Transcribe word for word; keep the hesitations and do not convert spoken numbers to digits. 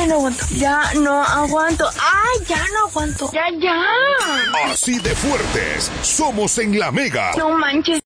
Ay, no aguanto. Ya no aguanto. Ay, ya no aguanto. Ya, ya. Así de fuertes somos en La Mega. No manches.